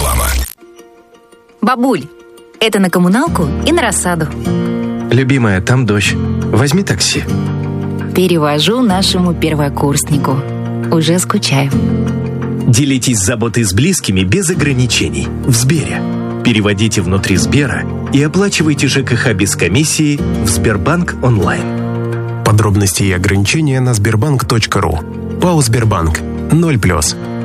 Реклама. Бабуль, это на коммуналку и на рассаду. Любимая, там дождь. Возьми такси. Перевожу нашему первокурснику. Уже скучаю. Делитесь заботой с близкими без ограничений. В Сбере. Переводите внутри Сбера и оплачивайте ЖКХ без комиссии в Сбербанк онлайн. Подробности и ограничения на sberbank.ru. ПАО «Сбербанк». 0+.